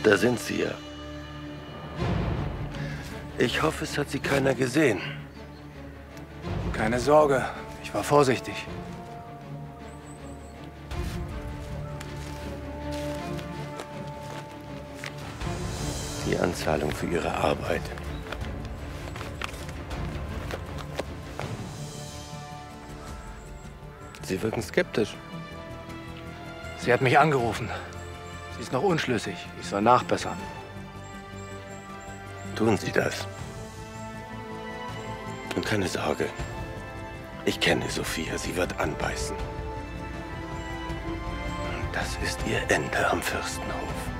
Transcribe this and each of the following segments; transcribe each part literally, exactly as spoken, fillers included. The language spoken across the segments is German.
Da sind sie ja. Ich hoffe, es hat sie keiner gesehen. Keine Sorge, ich war vorsichtig. Die Anzahlung für Ihre Arbeit. Sie wirken skeptisch. Sie hat mich angerufen. Sie ist noch unschlüssig. Ich soll nachbessern. Tun Sie das. Und keine Sorge. Ich kenne Sophia. Sie wird anbeißen. Und das ist ihr Ende am Fürstenhof.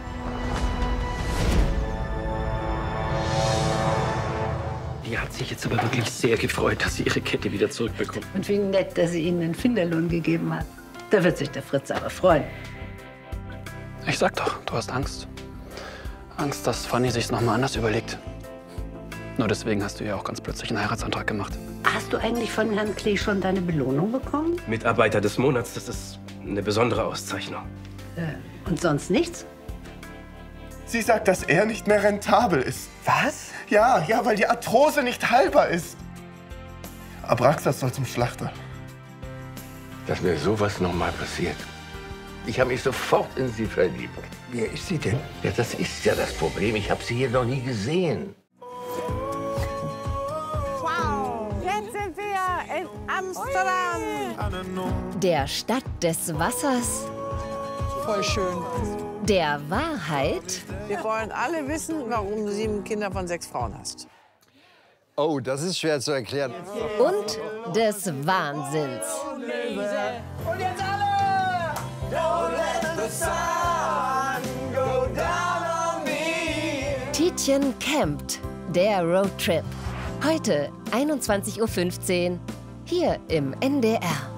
Die hat sich jetzt aber wirklich sehr gefreut, dass sie ihre Kette wieder zurückbekommt. Und wie nett, dass sie Ihnen einen Finderlohn gegeben hat. Da wird sich der Fritz aber freuen. Ich sag doch, du hast Angst. Angst, dass Fanny sich's noch mal anders überlegt. Nur deswegen hast du ja auch ganz plötzlich einen Heiratsantrag gemacht. Hast du eigentlich von Herrn Klee schon deine Belohnung bekommen? Mitarbeiter des Monats, das ist eine besondere Auszeichnung. Äh, und sonst nichts? Sie sagt, dass er nicht mehr rentabel ist. Was? Ja, ja, weil die Arthrose nicht heilbar ist. Abraxas soll zum Schlachter. Dass mir sowas noch mal passiert. Ich habe mich sofort in sie verliebt. Wer ist sie denn? Ja, das ist ja das Problem. Ich habe sie hier noch nie gesehen. Wow, jetzt sind wir in Amsterdam. Der Stadt des Wassers, Voll schön. der Wahrheit Wir wollen alle wissen, warum du sieben Kinder von sechs Frauen hast. Oh, das ist schwer zu erklären. und des Wahnsinns. Und jetzt alle! Don't let the sun go down on me. Tietjen campt, der Roadtrip. Heute einundzwanzig Uhr fünfzehn, hier im N D R.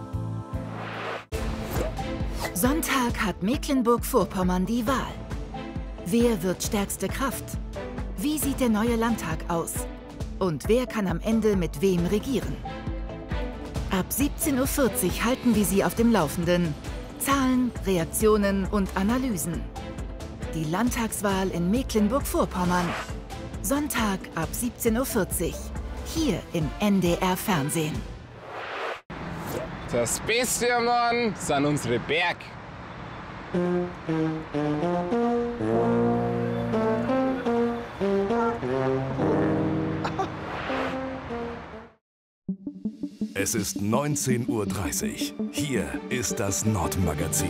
Sonntag hat Mecklenburg-Vorpommern die Wahl. Wer wird stärkste Kraft? Wie sieht der neue Landtag aus? Und wer kann am Ende mit wem regieren? Ab siebzehn Uhr vierzig halten wir Sie auf dem Laufenden. Zahlen, Reaktionen und Analysen. Die Landtagswahl in Mecklenburg-Vorpommern. Sonntag ab siebzehn Uhr vierzig. Hier im N D R Fernsehen. Das Beste am Norden sind unsere Berg. Es ist neunzehn Uhr dreißig. Hier ist das Nordmagazin.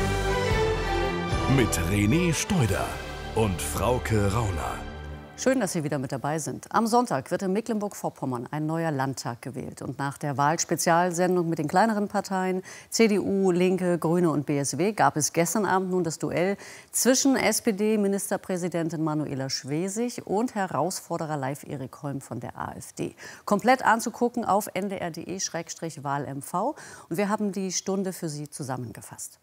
Mit René Steuder und Frauke Rauner. Schön, dass Sie wieder mit dabei sind. Am Sonntag wird in Mecklenburg-Vorpommern ein neuer Landtag gewählt. Und nach der Wahlspezialsendung mit den kleineren Parteien C D U, Linke, Grüne und B S W gab es gestern Abend nun das Duell zwischen S P D-Ministerpräsidentin Manuela Schwesig und Herausforderer Leif Erik Holm von der AfD. Komplett anzugucken auf n d r punkt d e Schrägstrich Wahl M V. Und wir haben die Stunde für Sie zusammengefasst.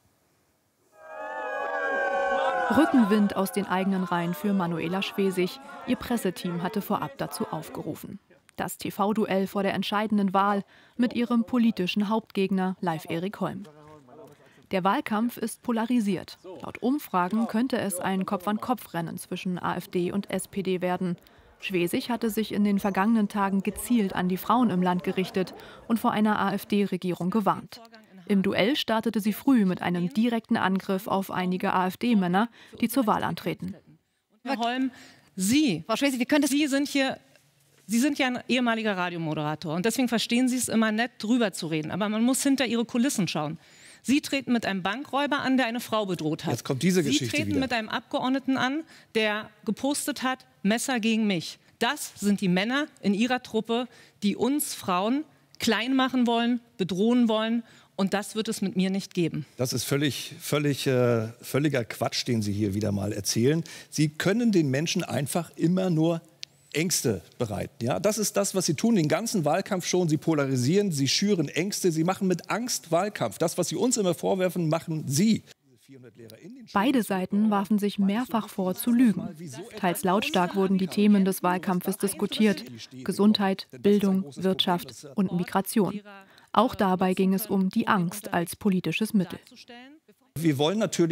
Rückenwind aus den eigenen Reihen für Manuela Schwesig. Ihr Presseteam hatte vorab dazu aufgerufen. Das T V-Duell vor der entscheidenden Wahl mit ihrem politischen Hauptgegner Leif Erik Holm. Der Wahlkampf ist polarisiert. Laut Umfragen könnte es ein Kopf-an-Kopf-Rennen zwischen AfD und S P D werden. Schwesig hatte sich in den vergangenen Tagen gezielt an die Frauen im Land gerichtet und vor einer AfD-Regierung gewarnt. Im Duell startete sie früh mit einem direkten Angriff auf einige AfD-Männer, die zur Wahl antreten. Herr Holm, Sie, Frau Schwesig, wie könnte Sie sind hier, Sie sind ja ein ehemaliger Radiomoderator und deswegen verstehen Sie es immer nett, drüber zu reden. Aber man muss hinter Ihre Kulissen schauen. Sie treten mit einem Bankräuber an, der eine Frau bedroht hat. Jetzt kommt diese Sie Geschichte treten wieder. mit einem Abgeordneten an, der gepostet hat, Messer gegen mich. Das sind die Männer in Ihrer Truppe, die uns Frauen klein machen wollen, bedrohen wollen. Und das wird es mit mir nicht geben. Das ist völlig, völlig, äh, völliger Quatsch, den Sie hier wieder mal erzählen. Sie können den Menschen einfach immer nur Ängste bereiten. Ja? Das ist das, was Sie tun, den ganzen Wahlkampf schon. Sie polarisieren, Sie schüren Ängste, Sie machen mit Angst Wahlkampf. Das, was Sie uns immer vorwerfen, machen Sie. Beide Seiten warfen sich mehrfach vor, zu lügen. Teils lautstark wurden die Themen des Wahlkampfes diskutiert. Gesundheit, Bildung, Wirtschaft und Migration. Auch dabei ging es um die Angst als politisches Mittel. Wir wollen natürlich